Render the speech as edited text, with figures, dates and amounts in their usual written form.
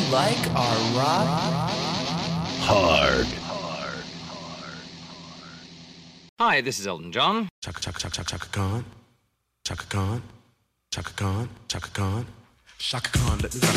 like our rock Hard. Hi, this is Elton John. Chaka chaka chaka chaka Khan. Chaka Khan. Chaka Khan. Chaka Khan. Chaka Khan, let me rock